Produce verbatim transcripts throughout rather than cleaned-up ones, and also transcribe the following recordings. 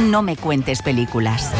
No me cuentes películas.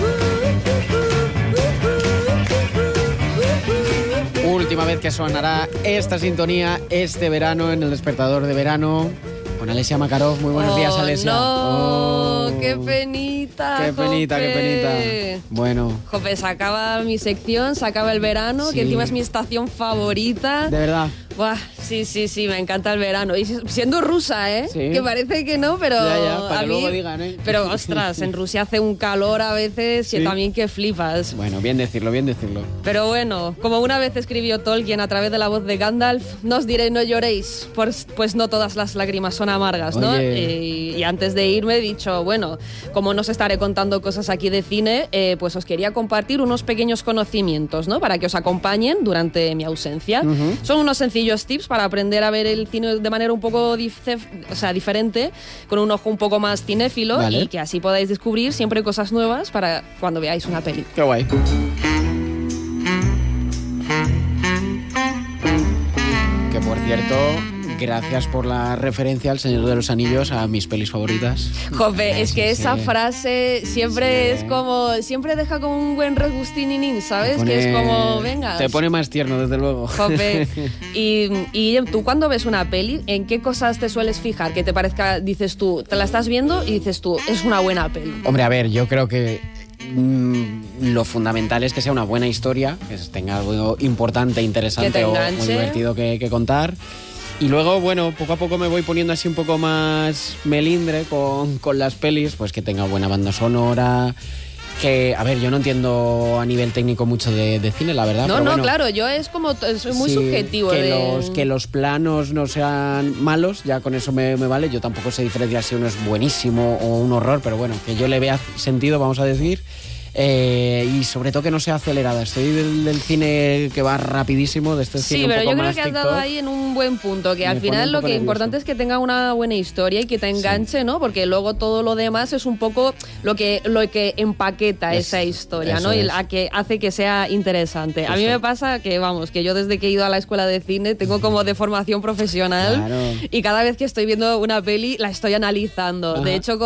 Última vez que sonará esta sintonía este verano en el Despertador de Verano con Alessia Makarov. Muy buenos oh, días, Alessia. No, oh, qué penita. Qué penita, Jope. qué penita. Bueno. Jope, se acaba mi sección, se acaba el verano, sí. que encima es mi estación favorita. De verdad. Buah, sí, sí, sí, me encanta el verano. Y siendo rusa, ¿eh? Sí. Que parece que no, pero ya, ya, para a que mí, luego digan, ¿eh? Pero, ostras, en Rusia hace un calor a veces que sí. también que flipas. Bueno, bien decirlo, bien decirlo. Pero bueno, como una vez escribió Tolkien a través de la voz de Gandalf, no os diré no lloréis, pues, pues no todas las lágrimas son amargas, ¿no? Y, y antes de irme he dicho, bueno, como no os estaré contando cosas aquí de cine, eh, pues os quería compartir unos pequeños conocimientos, ¿no? Para que os acompañen durante mi ausencia. Uh-huh. Son unos sencillos tips para aprender a ver el cine de manera un poco dif- o sea, diferente, con un ojo un poco más cinéfilo, vale. Y que así podáis descubrir siempre cosas nuevas para cuando veáis una peli. Qué guay. Que por cierto, gracias por la referencia al Señor de los Anillos, a mis pelis favoritas. Jope, es que sí, esa sí. frase siempre sí. es como, siempre deja como un buen regustininín, ¿sabes? Pone, que es como, venga. Te pone más tierno, desde luego. Jope. Y, y tú cuando ves una peli, ¿en qué cosas te sueles fijar? Que te parezca, dices tú, te la estás viendo y dices tú, es una buena peli. Hombre, a ver, yo creo que mmm, lo fundamental es que sea una buena historia, que tenga algo importante, interesante o muy divertido que, que contar. Y luego, bueno, poco a poco me voy poniendo así un poco más melindre con, con las pelis, pues que tenga buena banda sonora, que, a ver, yo no entiendo a nivel técnico mucho de, de cine, la verdad. No, pero no, bueno, claro, yo es como, soy muy sí, subjetivo. Que, de... los, que los planos no sean malos, ya con eso me, me vale. Yo tampoco sé diferenciar si uno es buenísimo o un horror, pero bueno, que yo le vea sentido, vamos a decir. Eh, y sobre todo que no sea acelerada. Estoy del, del cine que va rapidísimo, de este sí, cine un pero poco yo creo más que has TikTok. dado ahí en un buen punto, que Me al final lo que es importante es que tenga una buena historia y que te enganche, sí. ¿no? Porque luego todo lo demás es un poco lo que, lo que empaqueta es, esa historia, ¿no? Y la que hace que sea interesante. Eso. A mí me pasa que, vamos, que yo desde que he ido a la escuela de cine tengo como de formación profesional, claro. Y cada vez que estoy viendo una peli la estoy analizando. Ajá. De hecho,